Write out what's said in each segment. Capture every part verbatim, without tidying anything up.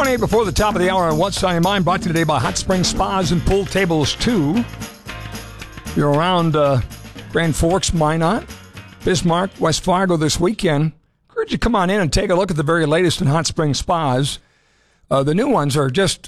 twenty-eight before the top of the hour on What's on Your Mind, brought to you today by Hot Springs Spas and Pool Tables two. You're around uh, Grand Forks, Minot, Bismarck, West Fargo this weekend. I encourage you to come on in and take a look at the very latest in Hot Springs Spas. Uh, the new ones are just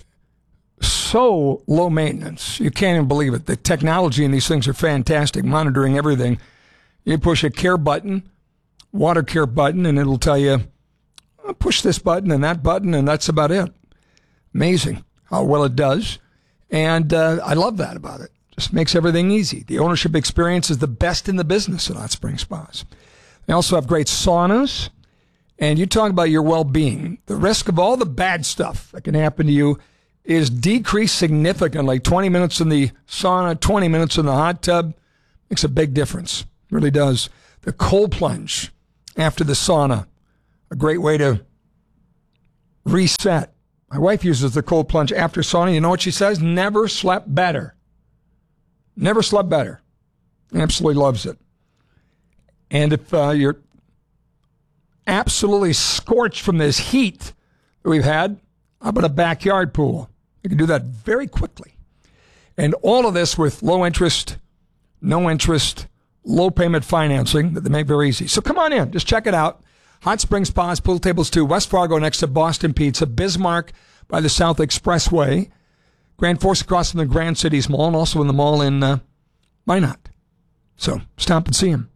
so low maintenance. You can't even believe it. The technology in these things are fantastic, monitoring everything. You push a care button, water care button, and it'll tell you, oh, push this button and that button, and that's about it. Amazing how well it does. And uh, I love that about it. Just makes everything easy. The ownership experience is the best in the business at Hot Springs Spas. They also have great saunas. And you talk about your well-being. The risk of all the bad stuff that can happen to you is decreased significantly. twenty minutes in the sauna, twenty minutes in the hot tub makes a big difference. It really does. The cold plunge after the sauna, a great way to reset. My wife uses the cold plunge after sauna. You know what she says? Never slept better. Never slept better. Absolutely loves it. And if uh, you're absolutely scorched from this heat that we've had, how about a backyard pool? You can do that very quickly. And all of this with low interest, no interest, low payment financing that they make very easy. So come on in. Just check it out. Hot Springs Spas, Pool Tables two, West Fargo next to Boston Pizza, Bismarck by the South Expressway, Grand Forks across from the Grand Cities Mall, and also in the mall in uh, Minot. So stop and see them.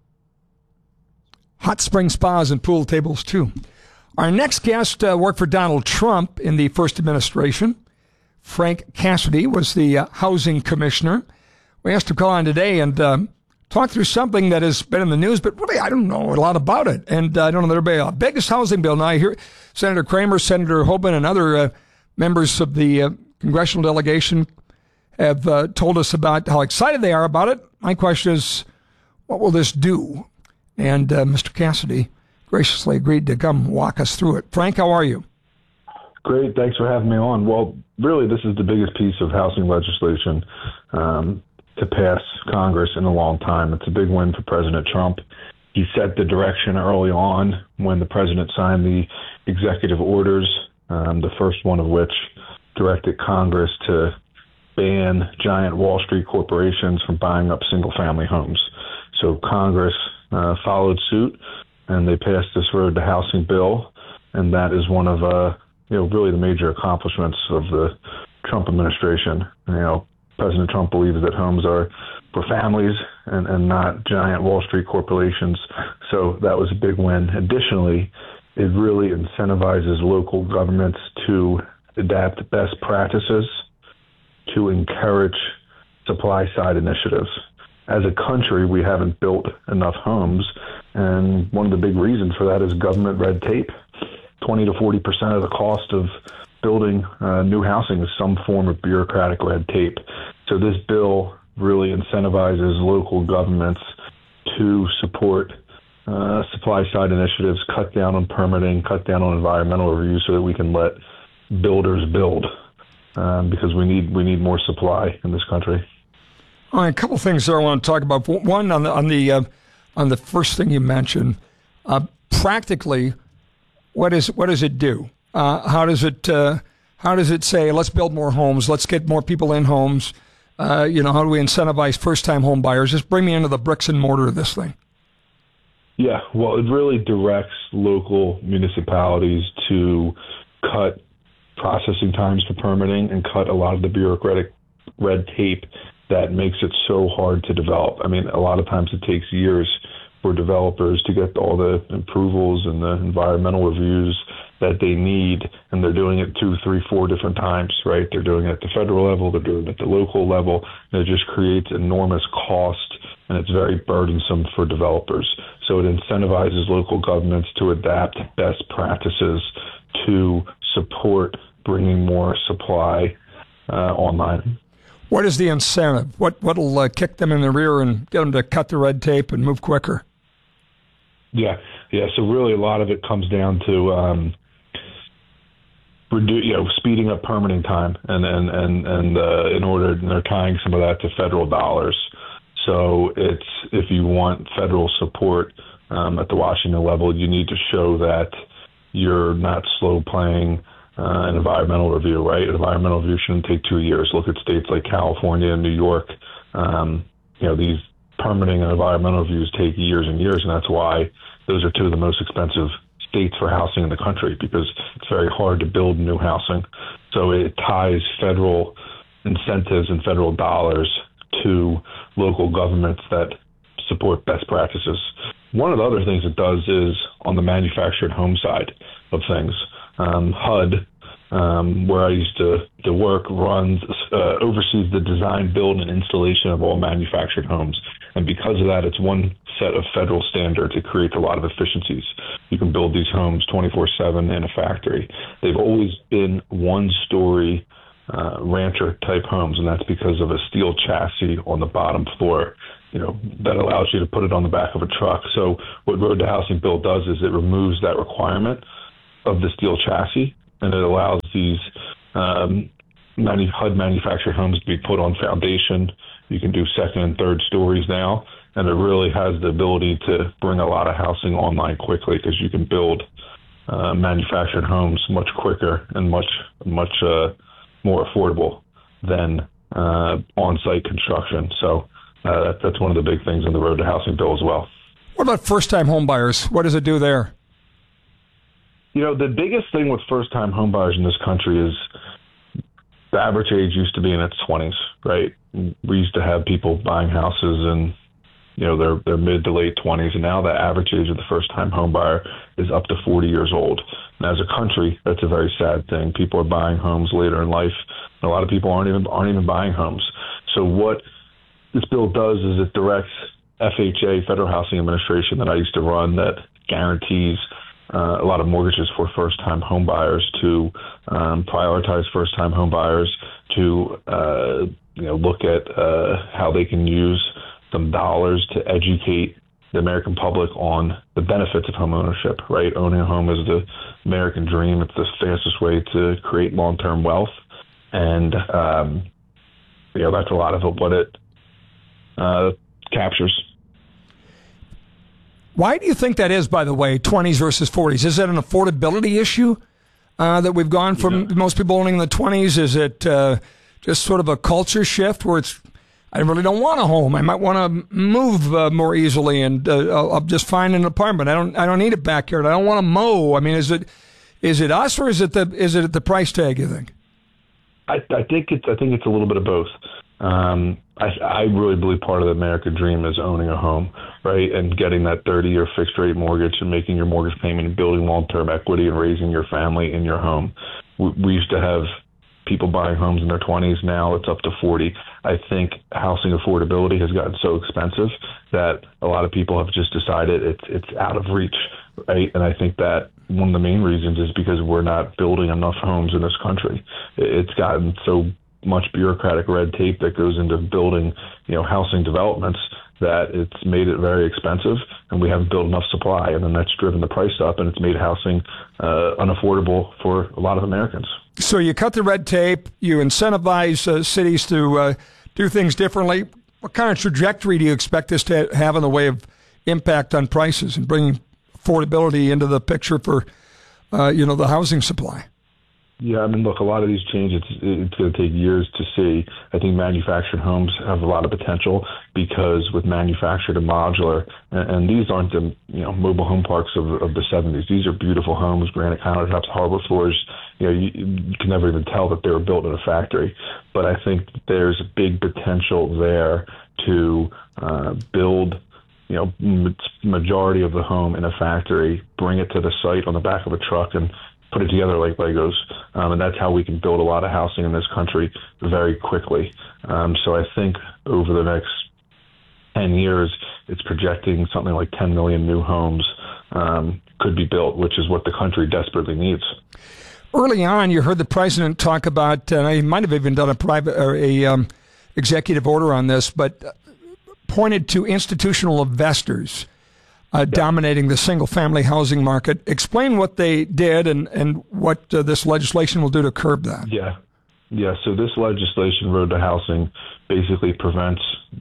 Hot Springs Spas and Pool Tables two. Our next guest uh, worked for Donald Trump in the first administration. Frank Cassidy was the uh, housing commissioner. We asked him to call on today and um, talk through something that has been in the news, but really I don't know a lot about it. And uh, I don't know that there'll be a biggest housing bill. Now I hear Senator Kramer, Senator Hoban, and other uh, members of the uh, congressional delegation have uh, told us about how excited they are about it. My question is, what will this do? And uh, Mister Cassidy graciously agreed to come walk us through it. Frank, how are you? Great. Thanks for having me on. Well, really, this is the biggest piece of housing legislation um, to pass Congress in a long time. It's a big win for President Trump. He set the direction early on when the president signed the executive orders, um, the first one of which directed Congress to ban giant Wall Street corporations from buying up single-family homes. So Congress uh, followed suit, and they passed this Road to Housing bill, and that is one of uh, you know really the major accomplishments of the Trump administration. You know, President Trump believes that homes are for families and, and not giant Wall Street corporations. So that was a big win. Additionally, it really incentivizes local governments to adapt best practices to encourage supply side initiatives. As a country, we haven't built enough homes, and one of the big reasons for that is government red tape. twenty to forty percent of the cost of building uh, new housing is some form of bureaucratic red tape. So this bill really incentivizes local governments to support uh, supply side initiatives, cut down on permitting, cut down on environmental review so that we can let builders build, um, because we need we need more supply in this country. All right, a couple things there I want to talk about. One, on the on the uh, on the first thing you mentioned, uh, practically, what is what does it do? Uh, how does it uh, how does it say let's build more homes, let's get more people in homes? Uh, you know, how do we incentivize first-time home buyers? Just bring me into the bricks and mortar of this thing. Yeah, well, it really directs local municipalities to cut processing times for permitting and cut a lot of the bureaucratic red tape that makes it so hard to develop. I mean, a lot of times it takes years for developers to get all the approvals and the environmental reviews that they need, and they're doing it two, three, four different times, right? They're doing it at the federal level, they're doing it at the local level, and it just creates enormous cost, and it's very burdensome for developers. So it incentivizes local governments to adapt best practices to support bringing more supply uh, online. What is the incentive? What what'll uh, kick them in the rear and get them to cut the red tape and move quicker? Yeah, yeah. So really, a lot of it comes down to um, redu- you know, speeding up permitting time, and and and and uh, in order, and they're tying some of that to federal dollars. So it's if you want federal support um, at the Washington level, you need to show that you're not slow playing uh, an environmental review, right? An environmental review shouldn't take two years. Look at states like California and New York. Um, you know, these permitting and environmental reviews take years and years, and that's why those are two of the most expensive states for housing in the country, because it's very hard to build new housing. So it ties federal incentives and federal dollars to local governments that support best practices. One of the other things it does is on the manufactured home side of things. Um, H U D, um, where I used to, to work, runs, uh, oversees the design, build, and installation of all manufactured homes. And because of that, it's one set of federal standards. It creates a lot of efficiencies. You can build these homes twenty-four seven in a factory. They've always been one-story uh, rancher-type homes, and that's because of a steel chassis on the bottom floor, you know, that allows you to put it on the back of a truck. So what Road to Housing Bill does is it removes that requirement of the steel chassis, and it allows these um, many H U D manufactured homes to be put on foundation. You can do second and third stories now, and it really has the ability to bring a lot of housing online quickly, because you can build uh, manufactured homes much quicker and much, much uh, more affordable than uh, on-site construction. So uh, that's one of the big things in the Road to Housing Bill as well. What about first-time home buyers? What does it do there? You know, the biggest thing with first-time home buyers in this country is the average age used to be in its twenties, right? We used to have people buying houses in, you know, their, their mid to late twenties, and now the average age of the first-time home buyer is up to forty years old. And as a country, that's a very sad thing. People are buying homes later in life, and a lot of people aren't even aren't even buying homes. So what this bill does is it directs F H A, Federal Housing Administration, that I used to run, that guarantees Uh, a lot of mortgages for first-time home buyers, to um, prioritize first-time home buyers, to uh, you know look at uh, how they can use some dollars to educate the American public on the benefits of home ownership. Right, owning a home is the American dream. It's the fastest way to create long-term wealth, and um, you know that's a lot of what it uh, captures. Why do you think that is, by the way, twenties versus forties? Is that an affordability issue uh, that we've gone from yeah. most people owning in the twenties? Is it uh, just sort of a culture shift where it's, I really don't want a home. I might want to move uh, more easily, and uh, I'll, I'll just find an apartment. I don't I don't need a backyard. I don't want to mow. I mean, is it is it us, or is it the is it the price tag, you think? I, I think it's I think it's a little bit of both. Um, I, I really believe part of the American dream is owning a home, right, and getting that thirty-year fixed-rate mortgage and making your mortgage payment and building long-term equity and raising your family in your home. We, we used to have people buying homes in their twenties. Now it's up to forty. I think housing affordability has gotten so expensive that a lot of people have just decided it's it's out of reach, right? And I think that one of the main reasons is because we're not building enough homes in this country. It's gotten so much bureaucratic red tape that goes into building, you know, housing developments, that it's made it very expensive, and we haven't built enough supply, and then that's driven the price up, and it's made housing uh, unaffordable for a lot of Americans. So you cut the red tape, you incentivize uh, cities to uh, do things differently. What kind of trajectory do you expect this to have in the way of impact on prices and bringing affordability into the picture for, uh, you know, the housing supply? Yeah, I mean, look, a lot of these changes, it's, it's going to take years to see. I think manufactured homes have a lot of potential, because with manufactured and modular, and, and these aren't the, you know, mobile home parks of, of the seventies. These are beautiful homes, granite countertops, hardwood floors. You know, you, you can never even tell that they were built in a factory. But I think there's a big potential there to uh, build, you know, majority of the home in a factory, bring it to the site on the back of a truck, and put it together like Legos. Um, and that's how we can build a lot of housing in this country very quickly. Um, so I think over the next ten years, it's projecting something like ten million new homes um, could be built, which is what the country desperately needs. Early on, you heard the president talk about, and he might have even done a private or a um, executive order on this, but pointed to institutional investors Uh, yeah. dominating the single-family housing market. Explain what they did and, and what uh, this legislation will do to curb that. Yeah. Yeah, so this legislation, Road to Housing, basically prevents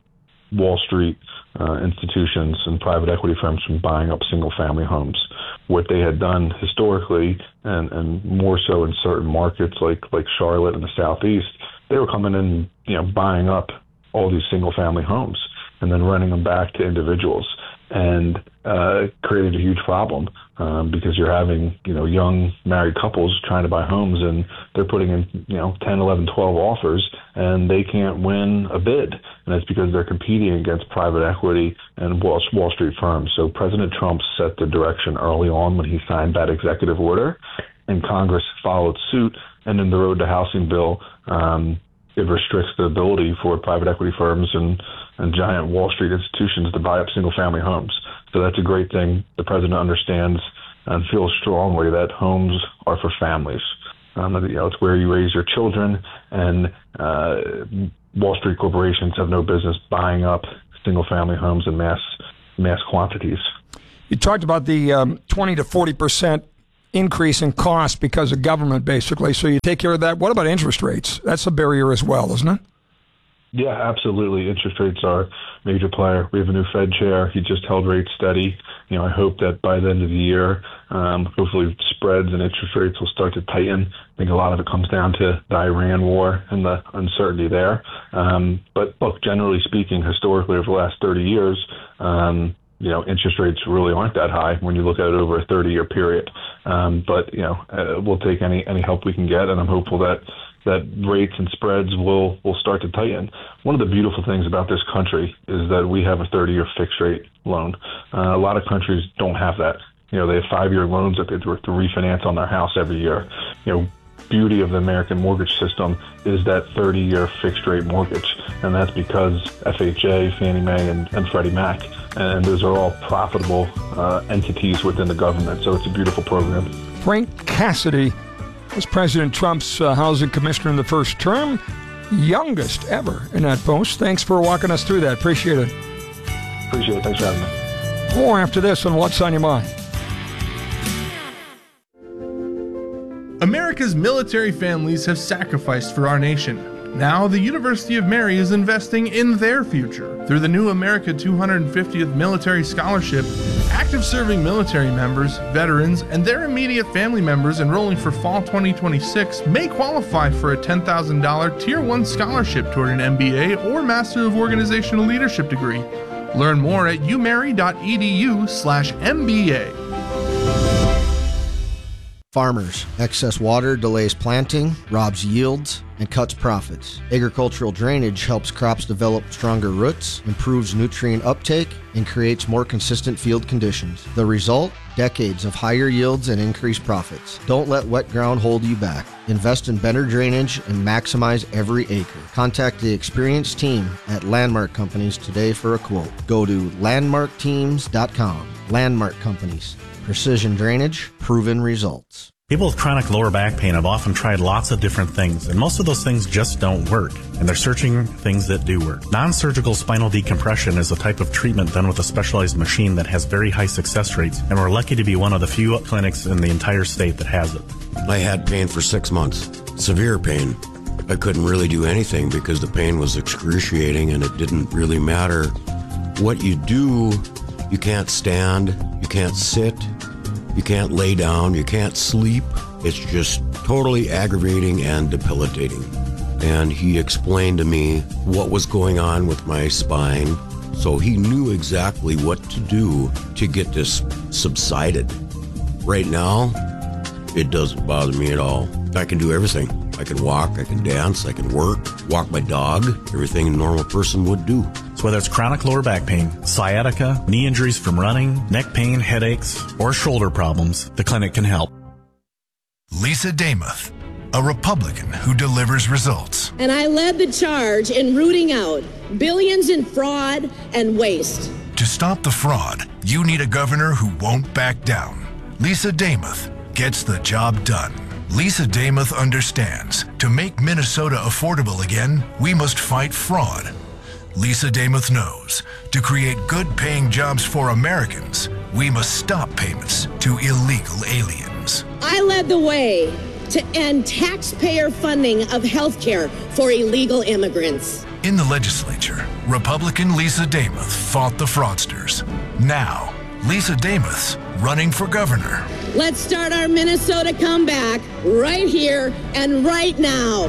Wall Street uh, institutions and private equity firms from buying up single-family homes. What they had done historically, and, and more so in certain markets like like Charlotte and the Southeast, they were coming in, you know, buying up all these single-family homes and then renting them back to individuals, and uh, created a huge problem um, because you're having, you know, young married couples trying to buy homes, and they're putting in, you know, ten, eleven, twelve offers, and they can't win a bid, and it's because they're competing against private equity and Wall, Wall Street firms. So President Trump set the direction early on when he signed that executive order, and Congress followed suit, and in the Road to Housing bill, um, it restricts the ability for private equity firms and, and giant Wall Street institutions to buy up single-family homes. So that's a great thing. The president understands and feels strongly that homes are for families. Um, you know, it's where you raise your children, and uh, Wall Street corporations have no business buying up single-family homes in mass mass quantities. You talked about the um, twenty to forty percent increase in cost because of government, basically. So you take care of that. What about interest rates? That's a barrier as well, isn't it? Yeah, absolutely. Interest rates are a major player. We have a new Fed chair. He just held rates steady. You know, I hope that by the end of the year, um, hopefully spreads and interest rates will start to tighten. I think a lot of it comes down to the Iran war and the uncertainty there. Um, but look, generally speaking, historically over the last thirty years, um, you know, interest rates really aren't that high when you look at it over a thirty-year period. Um, but, you know, uh, we'll take any any help we can get, and I'm hopeful that that rates and spreads will, will start to tighten. One of the beautiful things about this country is that we have a thirty-year fixed rate loan. Uh, a lot of countries don't have that. You know, they have five-year loans that they have to refinance on their house every year. You know, beauty of the American mortgage system is that thirty-year fixed rate mortgage, and that's because F H A, Fannie Mae, and, and Freddie Mac, and those are all profitable uh, entities within the government, so it's a beautiful program. Frank Cassidy was President Trump's uh, housing commissioner in the first term, youngest ever in that post. Thanks for walking us through that. Appreciate it. Appreciate it. Thanks for having me. More after this on What's on Your Mind. America's military families have sacrificed for our nation. Now, the University of Mary is investing in their future. Through the new America two hundred fiftieth Military Scholarship, active serving military members, veterans, and their immediate family members enrolling for fall twenty twenty-six may qualify for a ten thousand dollars Tier one scholarship toward an M B A or Master of Organizational Leadership degree. Learn more at umary.edu slash MBA. Farmers. Excess water delays planting, robs yields, and cuts profits. Agricultural drainage helps crops develop stronger roots, improves nutrient uptake, and creates more consistent field conditions. The result? Decades of higher yields and increased profits. Don't let wet ground hold you back. Invest in better drainage and maximize every acre. Contact the experienced team at Landmark Companies today for a quote. Go to landmark teams dot com. Landmark Companies. Precision drainage, proven results. People with chronic lower back pain have often tried lots of different things, and most of those things just don't work, and they're searching things that do work. Non-surgical spinal decompression is a type of treatment done with a specialized machine that has very high success rates, and we're lucky to be one of the few clinics in the entire state that has it. I had pain for six months, severe pain. I couldn't really do anything because the pain was excruciating, and it didn't really matter what you do. You can't stand, you can't sit, you can't lay down, you can't sleep. It's just totally aggravating and debilitating. And he explained to me what was going on with my spine, so he knew exactly what to do to get this subsided. Right now, it doesn't bother me at all. I can do everything. I can walk, I can dance, I can work, walk my dog, everything a normal person would do. So whether it's chronic lower back pain, sciatica, knee injuries from running, neck pain, headaches, or shoulder problems, the clinic can help. Lisa Damuth, a Republican who delivers results. And I led the charge in rooting out billions in fraud and waste. To stop the fraud, you need a governor who won't back down. Lisa Damuth gets the job done. Lisa Damuth understands, to make Minnesota affordable again, we must fight fraud. Lisa Damuth knows, to create good-paying jobs for Americans, we must stop payments to illegal aliens. I led the way to end taxpayer funding of health care for illegal immigrants. In the legislature, Republican Lisa Damoth fought the fraudsters. Now, Lisa Damoth's running for governor. Let's start our Minnesota comeback right here and right now.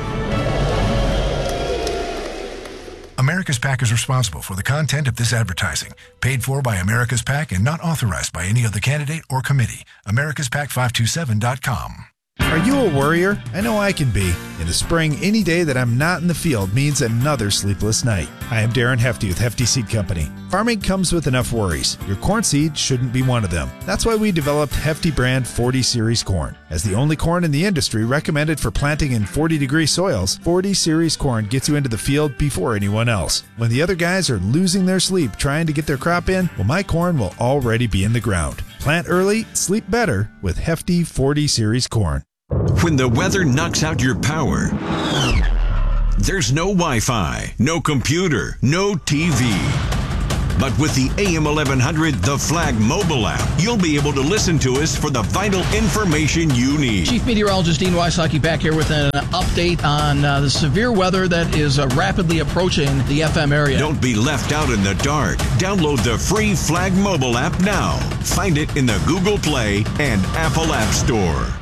America's PAC is responsible for the content of this advertising. Paid for by America's PAC and not authorized by any other candidate or committee. Americas Pac five two seven dot com. Are you a worrier? I know I can be. In the spring, any day that I'm not in the field means another sleepless night. I am Darren Hefty with Hefty Seed Company. Farming comes with enough worries. Your corn seed shouldn't be one of them. That's why we developed Hefty brand forty series corn. As the only corn in the industry recommended for planting in forty degree soils, forty series corn gets you into the field before anyone else. When the other guys are losing their sleep trying to get their crop in, well, my corn will already be in the ground. Plant early, sleep better with Hefty forty series corn. When the weather knocks out your power, there's no Wi-Fi, no computer, no T V. But with the A M eleven hundred The Flag mobile app, you'll be able to listen to us for the vital information you need. Chief Meteorologist Dean Wysocki back here with an update on uh, the severe weather that is uh, rapidly approaching the F M area. Don't be left out in the dark. Download the free Flag mobile app now. Find it in the Google Play and Apple App Store.